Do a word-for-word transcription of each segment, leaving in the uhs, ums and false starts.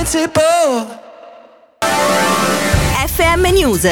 invincible. F M News.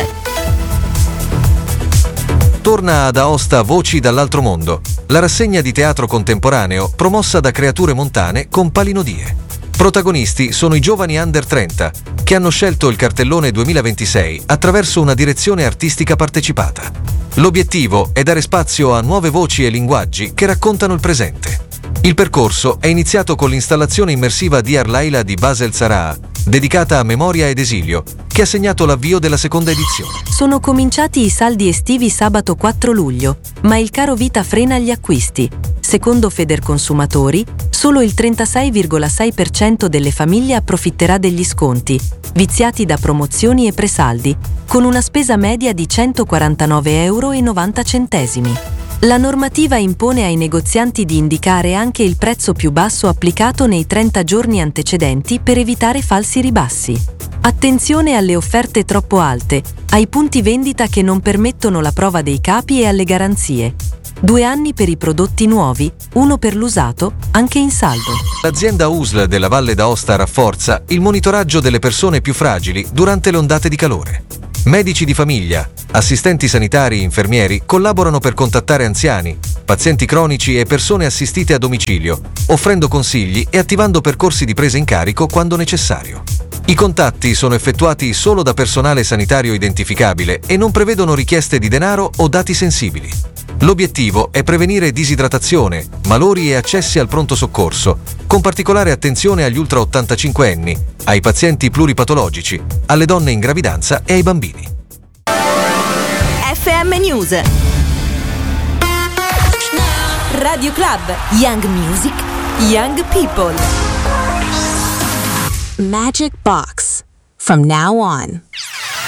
Torna ad Aosta Voci dall'altro mondo, la rassegna di teatro contemporaneo promossa da Creature Montane con Palinodie. Protagonisti sono i giovani under trenta, che hanno scelto il cartellone duemilaventisei attraverso una direzione artistica partecipata. L'obiettivo è dare spazio a nuove voci e linguaggi che raccontano il presente. Il percorso è iniziato con l'installazione immersiva di Arlaila di Basel Saraha, dedicata a memoria ed esilio, che ha segnato l'avvio della seconda edizione. Sono cominciati i saldi estivi sabato quattro luglio, ma il caro vita frena gli acquisti. Secondo Federconsumatori, solo il trentasei virgola sei per cento delle famiglie approfitterà degli sconti, viziati da promozioni e presaldi, con una spesa media di centoquarantanove euro e novanta centesimi. La normativa impone ai negozianti di indicare anche il prezzo più basso applicato nei trenta giorni antecedenti per evitare falsi ribassi. Attenzione alle offerte troppo alte, ai punti vendita che non permettono la prova dei capi e alle garanzie. Due anni per i prodotti nuovi, uno per l'usato, anche in saldo. L'azienda U S L della Valle d'Aosta rafforza il monitoraggio delle persone più fragili durante le ondate di calore. Medici di famiglia, assistenti sanitari e infermieri collaborano per contattare anziani, pazienti cronici e persone assistite a domicilio, offrendo consigli e attivando percorsi di presa in carico quando necessario. I contatti sono effettuati solo da personale sanitario identificabile e non prevedono richieste di denaro o dati sensibili. L'obiettivo è prevenire disidratazione, malori e accessi al pronto soccorso, con particolare attenzione agli ultra ottantacinquenni, ai pazienti pluripatologici, alle donne in gravidanza e ai bambini. F M News. Radio Club. Young Music. Young People. Magic Box. From now on.